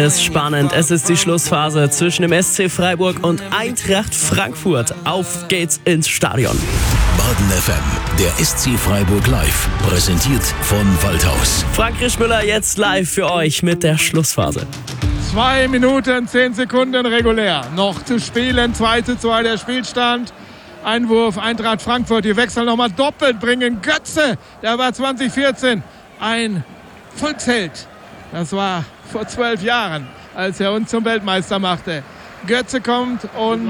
ist spannend. Es ist die Schlussphase zwischen dem SC Freiburg und Eintracht Frankfurt. Auf geht's ins Stadion. Baden FM, der SC Freiburg live, präsentiert von Waldhaus. Frank Rischmüller jetzt live für euch mit der Schlussphase. 2 Minuten, 10 Sekunden regulär. Noch zu spielen, 2:2 der Spielstand. Einwurf Eintracht Frankfurt, die wechseln nochmal doppelt, bringen Götze. Der war 2014 ein Volksheld. Das war vor 12 Jahren, als er uns zum Weltmeister machte. Götze kommt und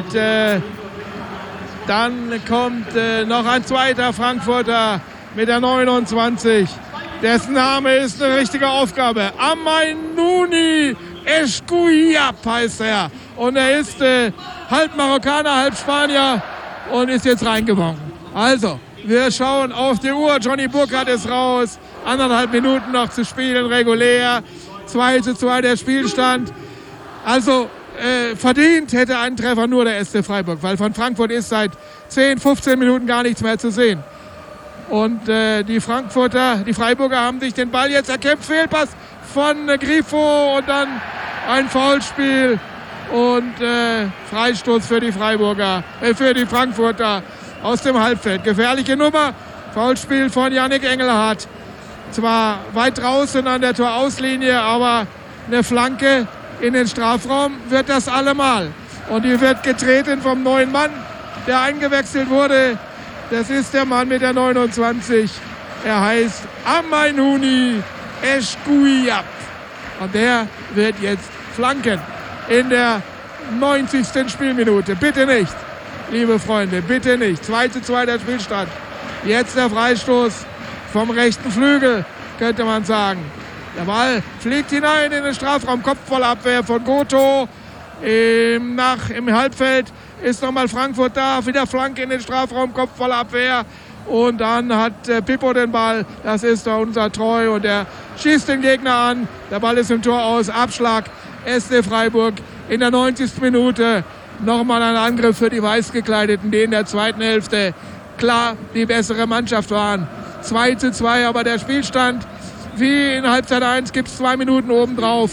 dann kommt noch ein zweiter Frankfurter mit der 29. Dessen Name ist eine richtige Aufgabe. Amainouni Eshkouiab heißt er. Und er ist halb Marokkaner, halb Spanier und ist jetzt reingeworfen. Also, wir schauen auf die Uhr. Johnny Burkhardt ist raus. 1,5 Minuten noch zu spielen, regulär. 2:2 der Spielstand. Also, verdient hätte einen Treffer nur der SC Freiburg, weil von Frankfurt ist seit 10, 15 Minuten gar nichts mehr zu sehen. Und die Freiburger haben sich den Ball jetzt erkämpft. Fehlpass von Grifo und dann ein Foulspiel und Freistoß für die für die Frankfurter aus dem Halbfeld. Gefährliche Nummer. Foulspiel von Yannick Engelhardt. Zwar weit draußen an der Torauslinie, aber eine Flanke in den Strafraum wird das allemal. Und die wird getreten vom neuen Mann, der eingewechselt wurde. Das ist der Mann mit der 29. Er heißt Amainouni Eshkouiab. Und der wird jetzt flanken in der 90. Spielminute. Bitte nicht, liebe Freunde, bitte nicht. 2:2 der Spielstand. Jetzt der Freistoß vom rechten Flügel, könnte man sagen. Der Ball fliegt hinein in den Strafraum. Kopfballabwehr von Goto. Im Halbfeld ist nochmal Frankfurt da. Wieder Flanke in den Strafraum. Kopfballabwehr. Und dann hat Pippo den Ball. Das ist da unser Treu. Und er schießt den Gegner an. Der Ball ist im Tor aus. Abschlag. SC Freiburg in der 90. Minute. Nochmal ein Angriff für die Weißgekleideten, die in der zweiten Hälfte klar die bessere Mannschaft waren. 2:2, aber der Spielstand wie in Halbzeit 1 gibt es 2 Minuten obendrauf.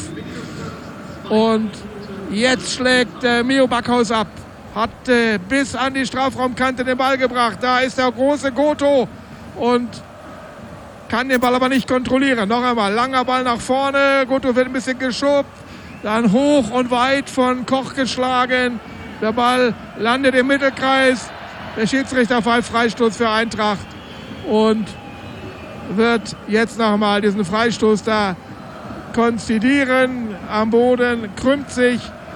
Und jetzt schlägt Mio Backhaus ab. Hat bis an die Strafraumkante den Ball gebracht. Da ist der große Goto und kann den Ball aber nicht kontrollieren. Noch einmal, langer Ball nach vorne. Goto wird ein bisschen geschubbt. Dann hoch und weit von Koch geschlagen. Der Ball landet im Mittelkreis. Der Schiedsrichter pfeift Freistoß für Eintracht und wird jetzt nochmal diesen Freistoß da konzidieren. Am Boden krümmt sich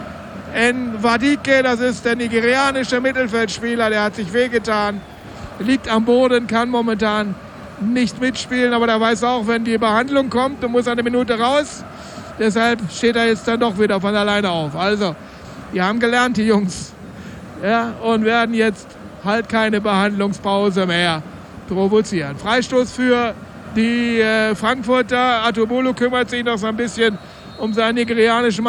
Nwadike, das ist der nigerianische Mittelfeldspieler, der hat sich wehgetan, liegt am Boden, kann momentan nicht mitspielen, aber der weiß auch, wenn die Behandlung kommt, dann muss er eine Minute raus. Deshalb steht er jetzt dann doch wieder von alleine auf. Also, die haben gelernt, die Jungs. Ja, und werden jetzt halt keine Behandlungspause mehr provozieren. Freistoß für die Frankfurter. Atubolo kümmert sich noch so ein bisschen um seinen nigerianischen